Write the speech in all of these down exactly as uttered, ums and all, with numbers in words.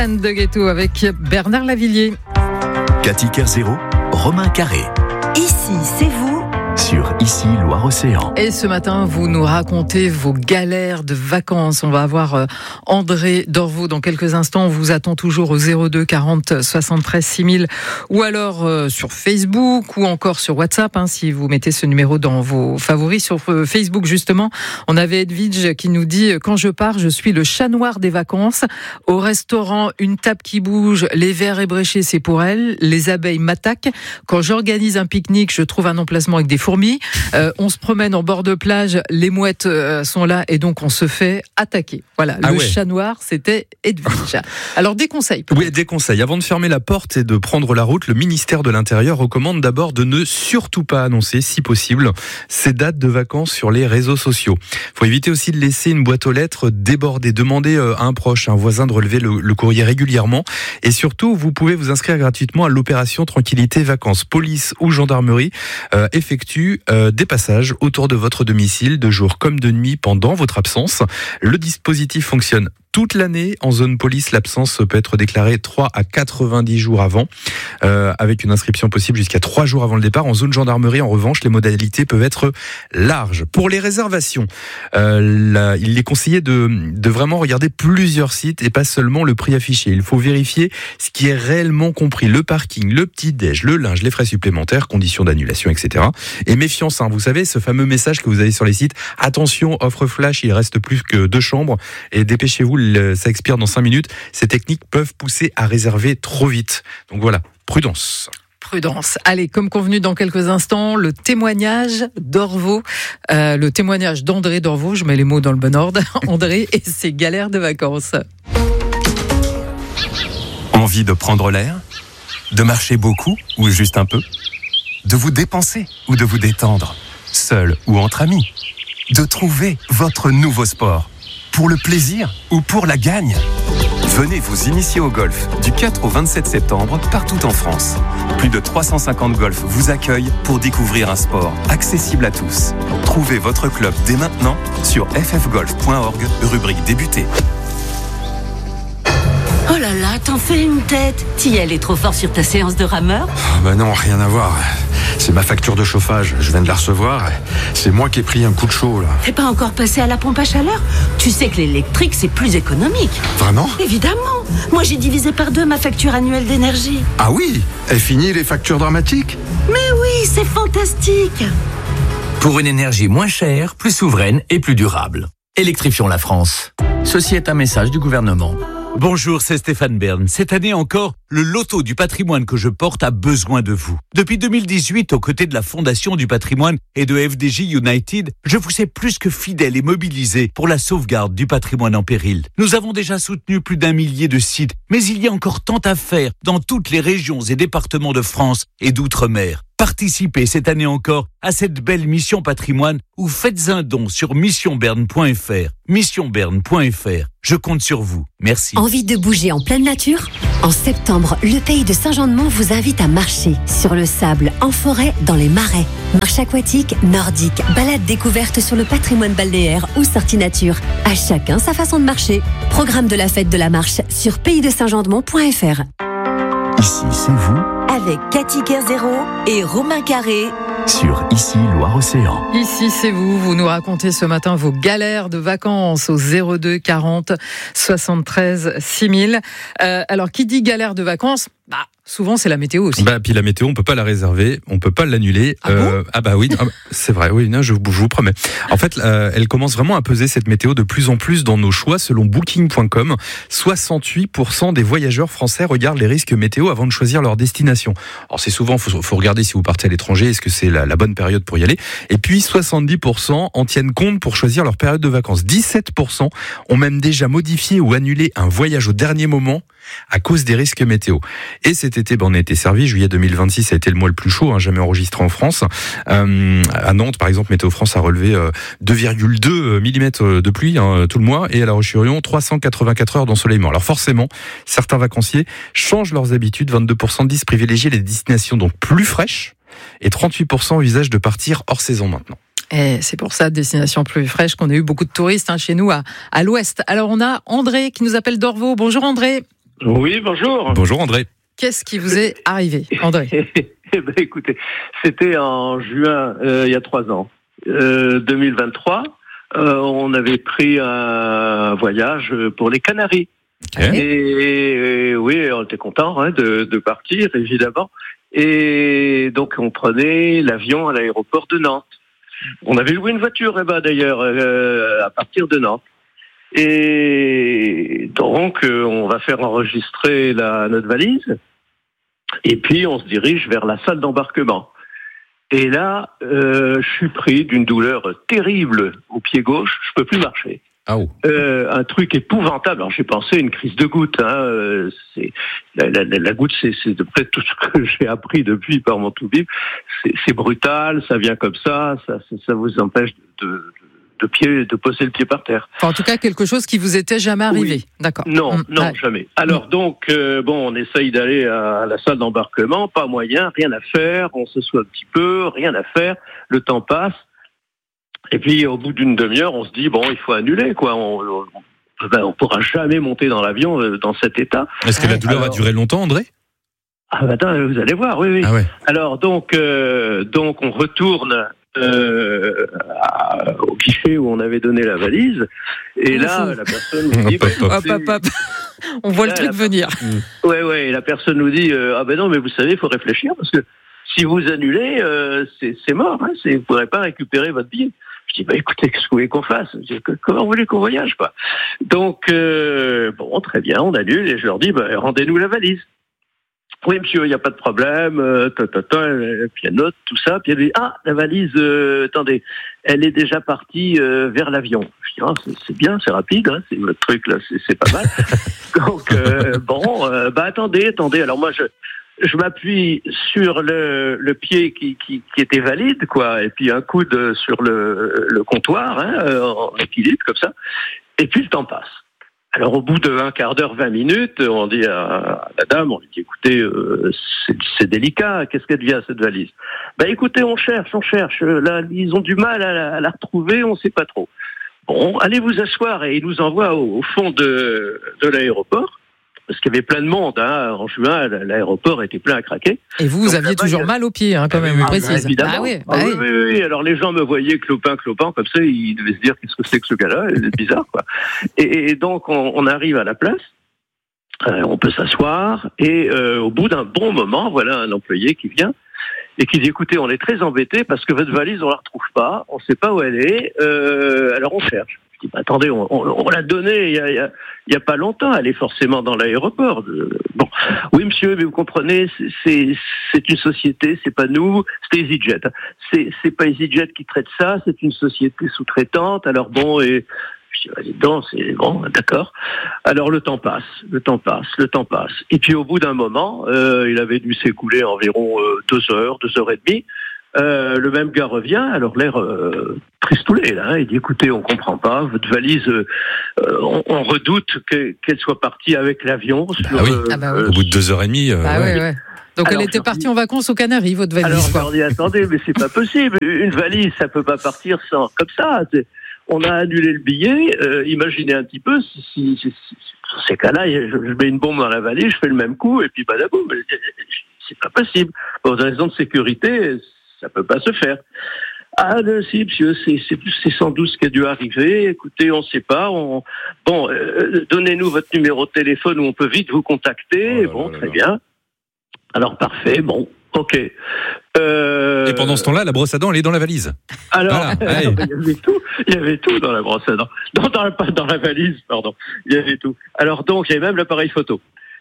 De Ghetto avec Bernard Lavillier. Cathy Kerzero, Romain Carré. Ici, c'est vous. Sur Ici, Loire-Océan. Et ce matin, vous nous racontez vos galères de vacances. On va avoir euh, André Dorvaux dans quelques instants. On vous attend toujours au zéro deux quarante soixante-treize six mille ou alors euh, sur Facebook ou encore sur WhatsApp, hein, si vous mettez ce numéro dans vos favoris. Sur euh, Facebook, justement, on avait Edwige qui nous dit « Quand je pars, je suis le chat noir des vacances. Au restaurant, une table qui bouge, les verres ébréchés, c'est pour elle. Les abeilles m'attaquent. Quand j'organise un pique-nique, je trouve un emplacement avec des fourmis. Euh, on se promène en bord de plage, les mouettes euh, sont là et donc on se fait attaquer. » Voilà, ah le ouais. chat noir, c'était Edwige. Alors des conseils. Oui, des conseils. Avant de fermer la porte et de prendre la route, le ministère de l'Intérieur recommande d'abord de ne surtout pas annoncer, si possible, ces dates de vacances sur les réseaux sociaux. Il faut éviter aussi de laisser une boîte aux lettres débordée. Demandez à un proche, à un voisin de relever le, le courrier régulièrement. Et surtout, vous pouvez vous inscrire gratuitement à l'opération Tranquillité Vacances. Police ou gendarmerie euh, effectuent euh, des passages autour de votre domicile, de jour comme de nuit, pendant votre absence. Le dispositif fonctionne toute l'année. En zone police, l'absence peut être déclarée trois à quatre-vingt-dix jours avant, euh, avec une inscription possible jusqu'à trois jours avant le départ. En zone gendarmerie, en revanche, les modalités peuvent être larges. Pour les réservations, euh, là, il est conseillé de, de vraiment regarder plusieurs sites et pas seulement le prix affiché. Il faut vérifier ce qui est réellement compris. Le parking, le petit-déj, le linge, les frais supplémentaires, conditions d'annulation, et cetera. Et méfiance, hein, vous savez, ce fameux message que vous avez sur les sites. Attention, offre flash, il reste plus que deux chambres et dépêchez-vous, ça expire dans cinq minutes. Ces techniques peuvent pousser à réserver trop vite. Donc voilà, prudence. Prudence. Allez, comme convenu dans quelques instants, le témoignage d'Orvaux, euh, le témoignage d'André Dorvaux, je mets les mots dans le bon ordre, André et ses galères de vacances. Envie de prendre l'air ? De marcher beaucoup ou juste un peu ? De vous dépenser ou de vous détendre ? Seul ou entre amis ? De trouver votre nouveau sport ? Pour le plaisir ou pour la gagne ? Venez vous initier au golf du quatre au vingt-sept septembre partout en France. Plus de trois cent cinquante golfs vous accueillent pour découvrir un sport accessible à tous. Trouvez votre club dès maintenant sur f f golf point org, rubrique débuter. Oh là là, t'en fais une tête. T'y allais trop fort sur ta séance de rameur ? Oh bah non, rien à voir. C'est ma facture de chauffage, je viens de la recevoir. C'est moi qui ai pris un coup de chaud là. T'es pas encore passé à la pompe à chaleur ? Tu sais que l'électrique c'est plus économique. Vraiment ? Évidemment. Moi j'ai divisé par deux ma facture annuelle d'énergie. Ah oui ? Et fini les factures dramatiques ? Mais oui, c'est fantastique. Pour une énergie moins chère, plus souveraine et plus durable. Électrifions la France. Ceci est un message du gouvernement. Bonjour, c'est Stéphane Bern. Cette année encore, le loto du patrimoine que je porte a besoin de vous. Depuis deux mille dix-huit, aux côtés de la Fondation du patrimoine et de F D J United, je vous ai plus que fidèle et mobilisé pour la sauvegarde du patrimoine en péril. Nous avons déjà soutenu plus d'un millier de sites, mais il y a encore tant à faire dans toutes les régions et départements de France et d'outre-mer. Participez cette année encore à cette belle mission patrimoine ou faites un don sur mission bern point f r. mission bern point f r. Je compte sur vous. Merci. Envie de bouger en pleine nature ? En septembre, le pays de Saint-Jean-de-Mont vous invite à marcher sur le sable, en forêt, dans les marais. Marche aquatique, nordique, balade découverte sur le patrimoine balnéaire ou sortie nature. À chacun sa façon de marcher. Programme de la fête de la marche sur pays de saint jean de mont point f r. Ici, c'est vous. Avec Cathy Kerzero et Romain Carré. Sur Ici, Loire-Océan. Ici, c'est vous. Vous nous racontez ce matin vos galères de vacances au zéro deux quarante soixante-treize six mille. Euh, alors, qui dit galère de vacances ? Bah, souvent, c'est la météo aussi. Bah, puis la météo, on peut pas la réserver, on peut pas l'annuler. Ah, euh, bon ah bah oui, ah bah, c'est vrai, oui, non, je, je vous promets. En fait, euh, elle commence vraiment à peser cette météo de plus en plus dans nos choix. Selon booking point com, soixante-huit pour cent des voyageurs français regardent les risques météo avant de choisir leur destination. Alors c'est souvent, faut, faut regarder si vous partez à l'étranger, est-ce que c'est la, la bonne période pour y aller. Et puis soixante-dix pour cent en tiennent compte pour choisir leur période de vacances. dix-sept pour cent ont même déjà modifié ou annulé un voyage au dernier moment à cause des risques météo. Et cet été, ben, on a été servi. Juillet deux mille vingt-six a été le mois le plus chaud, hein, jamais enregistré en France. Euh, à Nantes, par exemple, Météo France a relevé euh, deux virgule deux millimètres de pluie hein, tout le mois. Et à La Roche-sur-Yon, trois cent quatre-vingt-quatre heures d'ensoleillement. Alors forcément, certains vacanciers changent leurs habitudes. vingt-deux pour cent disent privilégier les destinations donc plus fraîches. Et trente-huit pour cent envisagent de partir hors saison maintenant. Et c'est pour ça, destination plus fraîche, qu'on a eu beaucoup de touristes hein, chez nous à, à l'ouest. Alors on a André qui nous appelle d'Orvaux. Bonjour André. Oui, bonjour. Bonjour André. Qu'est-ce qui vous est arrivé, André? Eh ben, écoutez, c'était en juin, euh, il y a trois ans, euh, deux mille vingt-trois. Euh, on avait pris un voyage pour les Canaries. Okay. Et, et oui, on était contents hein, de, de partir, évidemment. Et donc, on prenait l'avion à l'aéroport de Nantes. On avait loué une voiture, eh ben, d'ailleurs, euh, à partir de Nantes. Et donc, euh, on va faire enregistrer la, notre valise. Et puis, on se dirige vers la salle d'embarquement. Et là, euh, je suis pris d'une douleur terrible au pied gauche. Je peux plus marcher. Oh. Euh, un truc épouvantable. Alors, j'ai pensé à une crise de goutte. Hein. C'est, la, la, la goutte, c'est, c'est de près tout ce que j'ai appris depuis par mon tout bib. C'est, c'est brutal, ça vient comme ça, ça, ça, ça vous empêche de... de de pied, de poser le pied par terre. Enfin, en tout cas, quelque chose qui vous était jamais arrivé. Oui. D'accord. Non, mmh. non, ouais. jamais. Alors donc, euh, bon, on essaye d'aller à la salle d'embarquement, pas moyen, rien à faire, on se soit un petit peu, rien à faire, le temps passe, et puis au bout d'une demi-heure, on se dit, bon, il faut annuler, quoi, on, on, ben, on pourra jamais monter dans l'avion dans cet état. Est-ce que la douleur Alors, a duré longtemps, André? Ah ben, attends, vous allez voir, oui, oui. Ah ouais. Alors donc, euh, donc on retourne Euh, à, au guichet où on avait donné la valise, et là la personne nous dit, hop, hop, hop, hop, hop. On voit là, le truc la... venir. Ouais, ouais, et la personne nous dit, euh, ah ben non, mais vous savez, il faut réfléchir, parce que si vous annulez, euh, c'est, c'est mort, hein, c'est, vous ne pourrez pas récupérer votre billet. Je dis, bah écoutez, qu'est-ce que vous voulez qu'on fasse? Je dis, comment vous voulez qu'on voyage, quoi? Donc, euh, bon, très bien, on annule, et je leur dis, bah, rendez-nous la valise. Oui, monsieur, il n'y a pas de problème, euh, ta, ta, ta, puis la note, tout ça, puis elle dit, ah, la valise, euh, attendez, elle est déjà partie euh, vers l'avion. Je dis, ah, c'est, c'est bien, c'est rapide, hein, c'est votre truc là, c'est, c'est pas mal. Donc, euh, bon, euh, bah attendez, attendez, alors moi, je, je m'appuie sur le, le pied qui, qui, qui était valide, quoi, et puis un coude sur le, le comptoir, hein, en équilibre, comme ça, et puis le temps passe. Alors au bout d'un quart d'heure, vingt minutes, on dit à la dame, on lui dit, écoutez, euh, c'est, c'est délicat, qu'est-ce qu'elle devient cette valise? Ben écoutez, on cherche, on cherche, là, ils ont du mal à la, à la retrouver, on ne sait pas trop. Bon, allez vous asseoir, et ils nous envoient au, au fond de, de l'aéroport, parce qu'il y avait plein de monde, hein. En juin, l'aéroport était plein à craquer. Et vous, vous Donc, aviez toujours a... mal aux pieds, hein, quand même, ah, on précise. Évidemment. Ah oui, bah ah oui, oui. oui, oui. Alors les gens me voyaient clopin, clopin, comme ça, ils devaient se dire qu'est-ce que c'est que ce gars-là, c'est bizarre, quoi. Et, et donc on, on arrive à la place, euh, on peut s'asseoir, et euh, au bout d'un bon moment, voilà un employé qui vient et qui dit, écoutez, on est très embêtés parce que votre valise, on la retrouve pas, on sait pas où elle est, euh, alors on cherche. Je dis, bah, attendez, on, on, on l'a donnée il y a, il y, a, il y a pas longtemps, elle est forcément dans l'aéroport. Bon, oui monsieur, mais vous comprenez, c'est, c'est, c'est une société, c'est pas nous, c'est EasyJet. C'est, c'est pas EasyJet qui traite ça, c'est une société sous-traitante, alors bon, et je dis, vas-y, donc, c'est bon, d'accord. Alors le temps passe, le temps passe, le temps passe. Et puis au bout d'un moment, euh, il avait dû s'écouler environ euh, deux heures, deux heures et demie. Euh, le même gars revient, alors l'air euh, tristoulé, là, hein, il dit, écoutez, on comprend pas, votre valise, euh, on, on redoute que, qu'elle soit partie avec l'avion. Bah sur, oui. euh, Ah bah oui. Au bout de deux heures et demie. Euh, Bah ouais. ouais, ouais. Donc alors, elle était partie en vacances aux Canaries, votre valise. Alors je quoi. leur dis, attendez, mais c'est pas possible, une valise, ça peut pas partir sans, comme ça. C'est, on a annulé le billet, euh, imaginez un petit peu, si, si, si, si dans ces cas-là, je, je mets une bombe dans la valise, je fais le même coup, et puis badaboum, c'est pas possible. Pour des raisons de sécurité, ça peut pas se faire. Ah, ben, si, monsieur, c'est, c'est, c'est sans doute ce qui a dû arriver. Écoutez, on sait pas. On... Bon, euh, donnez-nous votre numéro de téléphone où on peut vite vous contacter. Oh bon, là très là. bien. Alors, parfait. Bon, ok. Euh... Et pendant ce temps-là, la brosse à dents, elle est dans la valise. Alors, Voilà, allez. il y avait tout. Il y avait tout dans la brosse à dents. Non, dans la, pas dans la valise, pardon. Il y avait tout. Alors, donc, il y avait même l'appareil photo.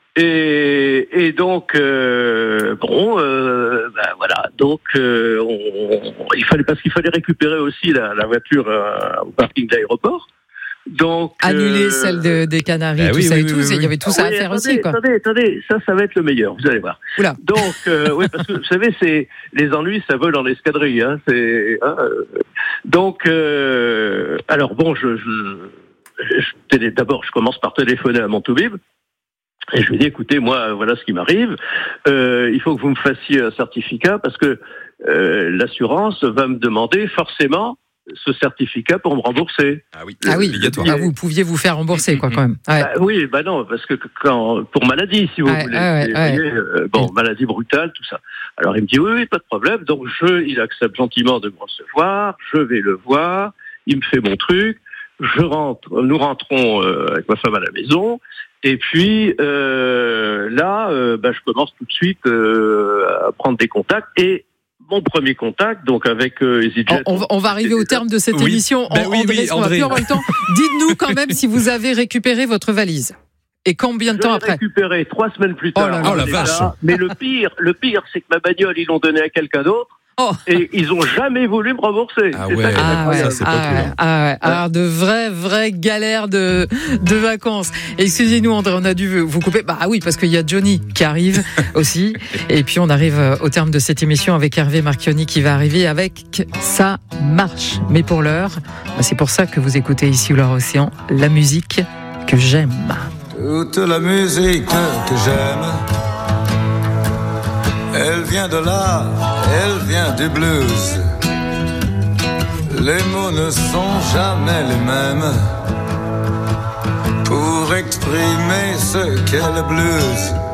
Et, et donc, euh, bon, euh, ben voilà. Donc, euh, on, on, il fallait parce qu'il fallait récupérer aussi la, la voiture euh, au parking d'aéroport. Donc, Annuler euh, celle de, des Canaries, bah tout oui, ça oui, et oui, tout. oui, Il y oui. avait tout ça oui, à faire attendez, aussi, quoi. Attendez, attendez, ça, ça va être le meilleur. Vous allez voir. Oula. Donc, euh, oui, parce que vous savez, c'est les ennuis, ça vole en escadrille. Hein, c'est hein, euh, donc, euh, alors bon, je, je, je, d'abord, je commence par téléphoner à mon toubib. Et je lui dis, écoutez, moi, voilà ce qui m'arrive. Euh, il faut que vous me fassiez un certificat parce que euh, l'assurance va me demander forcément ce certificat pour me rembourser. Ah oui, ah oui. obligatoire. Ah, vous pouviez vous faire rembourser, quoi, quand même. Ouais. Bah, oui, bah non, parce que quand, pour maladie, si vous Ouais, voulez. ouais, vous ouais. voyez, euh, bon, Oui. maladie brutale, tout ça. Alors il me dit oui, oui, pas de problème. Donc je, il accepte gentiment de me recevoir. Je vais le voir. Il me fait mon truc. Je rentre. Nous rentrons euh, avec ma femme à la maison. Et puis euh, là, euh, bah, je commence tout de suite euh, à prendre des contacts et mon premier contact, donc avec euh, EasyJet. On, on va, on va arriver au terme de cette Oui. émission. Ben oui, André, oui, parce qu'on va André. plus avoir le temps. Dites-nous quand même si vous avez récupéré votre valise. Et combien de Je temps l'ai après? récupéré trois semaines plus Oh tard. là là. Oh la Déjà. vache. Mais le pire, le pire, c'est que ma bagnole, ils l'ont donnée à quelqu'un d'autre. Oh. Et ils ont jamais voulu me rembourser. Ah C'est ouais. ça qui est Ah ouais, incroyable. Ça, c'est pas ah cool, ouais, hein. ah ouais. Alors de vraies, vraies galères de, de vacances. Excusez-nous André, on a dû vous couper. Bah oui, parce qu'il y a Johnny qui arrive aussi. Et puis on arrive au terme de cette émission avec Hervé Marchionni qui va arriver avec Ça marche. Mais pour l'heure, bah c'est pour ça que vous écoutez ici ou là Océan, la musique que j'aime. Toute la musique que j'aime, elle vient de là, elle vient du blues. Les mots ne sont jamais les mêmes pour exprimer ce qu'est le blues.